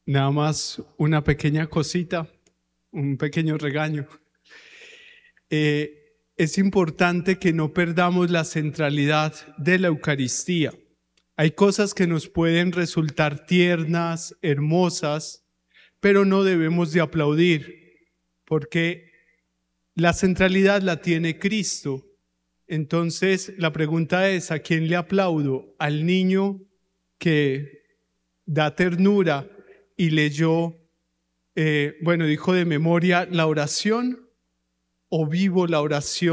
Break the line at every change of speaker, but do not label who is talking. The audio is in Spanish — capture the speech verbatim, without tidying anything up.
Nada más una pequeña cosita, un pequeño regaño. Eh, es importante que no perdamos la centralidad de la Eucaristía. Hay cosas que nos pueden resultar tiernas, hermosas, pero no debemos de aplaudir, porque la centralidad la tiene Cristo. Entonces, la pregunta es, ¿a quién le aplaudo? ¿Al niño que da ternura y leyó, eh, bueno, dijo de memoria la oración, o vivo la oración